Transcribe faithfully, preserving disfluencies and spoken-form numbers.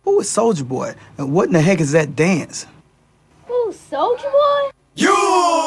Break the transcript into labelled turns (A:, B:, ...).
A: Who is Soldier Boy? And what in the heck is that dance?
B: Who's Soldier Boy?
C: You!